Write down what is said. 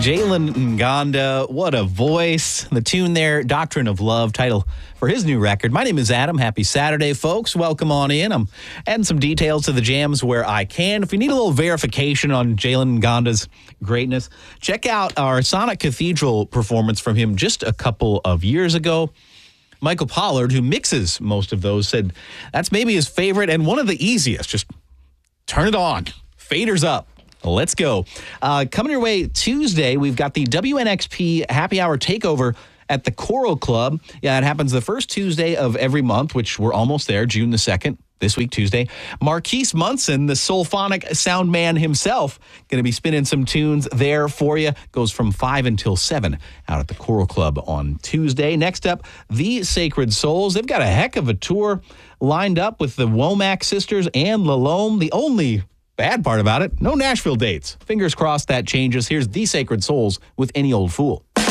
Jalen Nganda, what a voice. The tune there, Doctrine of Love, title for his new record. My name is Adam. Happy Saturday, folks. Welcome on in. I'm adding some details to the jams where I can. If you need a little verification on Jalen Nganda's greatness, check out our Sonic Cathedral performance from him just a couple of years ago. Michael Pollard, who mixes most of those, said that's maybe his favorite and one of the easiest. Just turn it on. Faders up. Let's go. Coming your way Tuesday, we've got the WNXP Happy Hour Takeover at the Choral Club. Yeah, it happens the first Tuesday of every month, which we're almost there, June the 2nd, this week, Tuesday. Marquise Munson, the soulphonic sound man himself, going to be spinning some tunes there for you. Goes from 5 until 7 out at the Choral Club on Tuesday. Next up, The Sacred Souls. They've got a heck of a tour lined up with the Womack sisters and Lalome. The only bad part about it, no Nashville dates. Fingers crossed that changes. Here's The Sacred Souls with Any Old Fool.